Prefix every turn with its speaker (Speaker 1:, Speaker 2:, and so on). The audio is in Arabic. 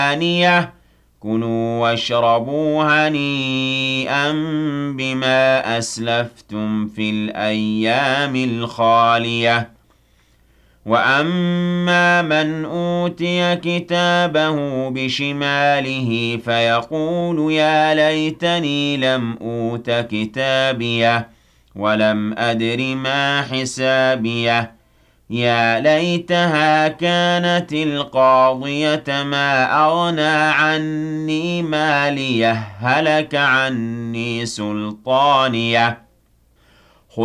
Speaker 1: ثانية كلوا واشربوا هنيئا بما أسلفتم في الأيام الخالية وأما من أوتي كتابه بشماله فيقول يا ليتني لم أوت كتابيه ولم أدر ما حسابيه يا ليتها كانت القاضية ما أغنى عني ماليه هلك عني سلطانيه